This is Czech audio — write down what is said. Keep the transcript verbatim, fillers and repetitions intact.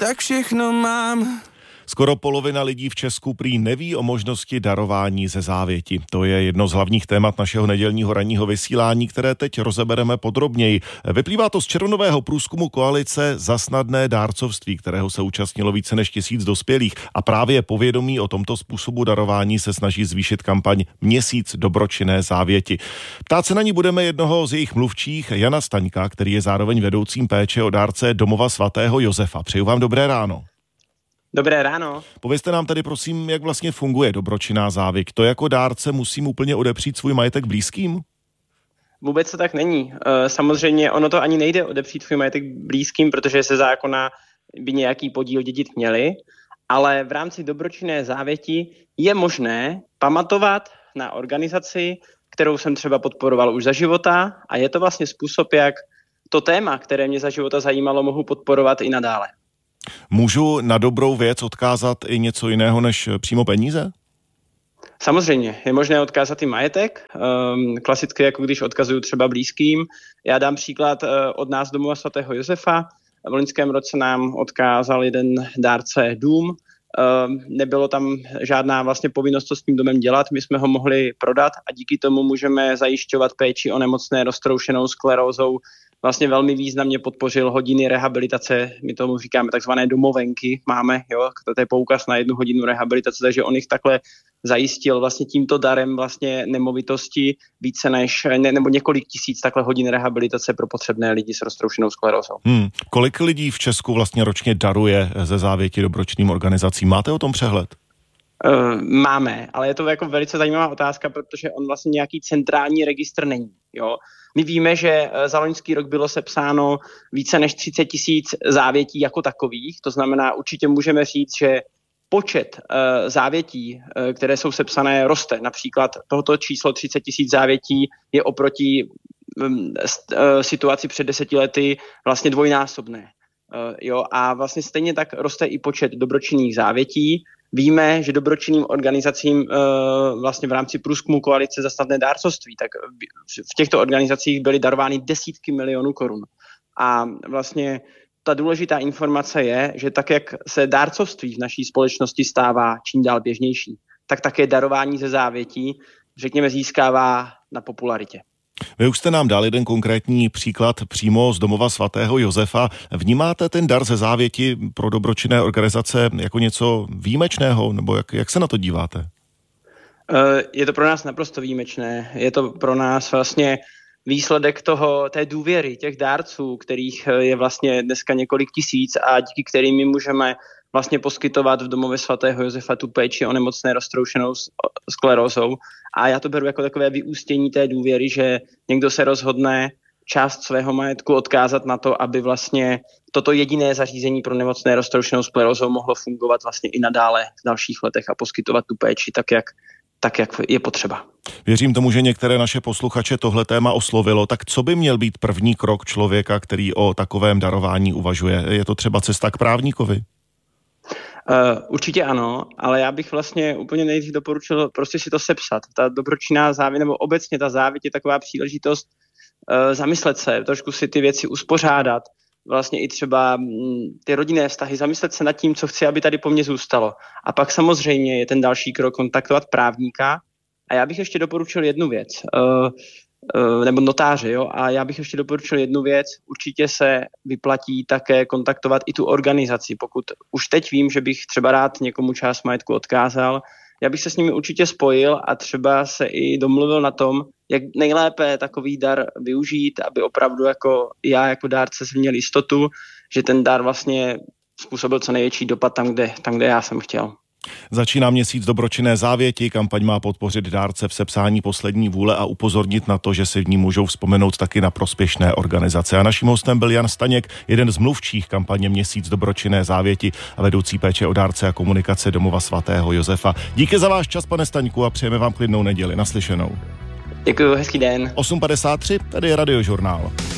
tak všechno mám. Skoro polovina lidí v Česku prý neví o možnosti darování ze závěti. To je jedno z hlavních témat našeho nedělního ranního vysílání, které teď rozebereme podrobněji. Vyplývá to z červnového průzkumu koalice za snadné dárcovství, kterého se účastnilo více než tisíc dospělých, a právě povědomí o tomto způsobu darování se snaží zvýšit kampaň Měsíc dobročinné závěti. Ptát se na ní budeme jednoho z jejich mluvčích, Jana Staňka, který je zároveň vedoucím péče o dárce Domova svatého Josefa. Přeju vám dobré ráno. Dobré ráno. Povězte nám tady prosím, jak vlastně funguje dobročinná závěť. To jako dárce musím úplně odepřít svůj majetek blízkým? Vůbec to tak není. Samozřejmě ono to ani nejde odepřít svůj majetek blízkým, protože se zákona by nějaký podíl dědit měli, ale v rámci dobročinné závěti je možné pamatovat na organizaci, kterou jsem třeba podporoval už za života, a je to vlastně způsob, jak to téma, které mě za života zajímalo, mohu podporovat i nadále. Můžu na dobrou věc odkázat i něco jiného než přímo peníze? Samozřejmě, je možné odkázat i majetek, um, klasicky jako když odkazuju třeba blízkým. Já dám příklad uh, od nás Domova svatého Josefa. V loňském roce nám odkázal jeden dárce dům. Uh, nebylo tam žádná vlastně povinnost, co s tím domem dělat. My jsme ho mohli prodat a díky tomu můžeme zajišťovat péči o nemocné roztroušenou sklerózou. Vlastně velmi významně podpořil hodiny rehabilitace, my tomu říkáme takzvané domovenky, máme, jo, to je poukaz na jednu hodinu rehabilitace, takže on jich takhle zajistil vlastně tímto darem vlastně nemovitosti více než, ne, nebo několik tisíc takhle hodin rehabilitace pro potřebné lidi s roztroušenou sklerózou. Hmm. Kolik lidí v Česku vlastně ročně daruje ze závěti dobročinným organizacím? Máte o tom přehled? Uh, máme, ale je to jako velice zajímavá otázka, protože on vlastně nějaký centrální registr není, jo. My víme, že za loňský rok bylo sepsáno více než třicet tisíc závětí jako takových, to znamená, určitě můžeme říct, že počet uh, závětí, uh, které jsou sepsané, roste. Například tohoto číslo třicet tisíc závětí je oproti um, st- uh, situaci před deseti lety vlastně dvojnásobné. Uh, jo, a vlastně stejně tak roste i počet dobročinných závětí. Víme, že dobročinným organizacím e, vlastně v rámci průzkumu koalice za snadné dárcovství, tak v těchto organizacích byly darovány desítky milionů korun. A vlastně ta důležitá informace je, že tak, jak se dárcovství v naší společnosti stává čím dál běžnější, tak také darování ze závětí, řekněme, získává na popularitě. Vy už jste nám dal jeden konkrétní příklad přímo z Domova svatého Josefa. Vnímáte ten dar ze závěti pro dobročinné organizace jako něco výjimečného, nebo jak, jak se na to díváte? Je to pro nás naprosto výjimečné. Je to pro nás vlastně výsledek toho, té důvěry těch dárců, kterých je vlastně dneska několik tisíc a díky kterým my můžeme vlastně poskytovat v Domově svatého Josefa tu péči o nemocné roztroušenou sklerózou. A já to beru jako takové vyústění té důvěry, že někdo se rozhodne část svého majetku odkázat na to, aby vlastně toto jediné zařízení pro nemocné roztroušenou sklerózou mohlo fungovat vlastně i nadále v dalších letech a poskytovat tu péči tak, jak, tak, jak je potřeba. Věřím tomu, že některé naše posluchače tohle téma oslovilo. Tak co by měl být první krok člověka, který o takovém darování uvažuje? Je to třeba cesta k právníkovi? Uh, určitě ano, ale já bych vlastně úplně nejdřív doporučil prostě si to sepsat. Ta dobročinná závěť, nebo obecně ta závěť je taková příležitost uh, zamyslet se, trošku si ty věci uspořádat, vlastně i třeba m, ty rodinné vztahy, zamyslet se nad tím, co chci, aby tady po mně zůstalo. A pak samozřejmě je ten další krok kontaktovat právníka. A já bych ještě doporučil jednu věc, uh, uh, nebo notáře, jo, a já bych ještě doporučil jednu věc, určitě se vyplatí také kontaktovat i tu organizaci, pokud už teď vím, že bych třeba rád někomu část majetku odkázal, já bych se s nimi určitě spojil a třeba se i domluvil na tom, jak nejlépe takový dar využít, aby opravdu jako já jako dárce jsem měl jistotu, že ten dar vlastně způsobil co největší dopad tam, kde, tam, kde já jsem chtěl. Začíná měsíc dobročinné závěti, kampaň má podpořit dárce v sepsání poslední vůle a upozornit na to, že si v ní můžou vzpomenout taky na prospěšné organizace. A naším hostem byl Jan Staněk, jeden z mluvčích kampaně Měsíc dobročinné závěti a vedoucí péče o dárce a komunikace Domova svatého Josefa. Díky za váš čas, pane Staňku, a přejeme vám klidnou neděli. Naslyšenou. Děkuji, hezký den. osm padesát tři, tady je Radiožurnál.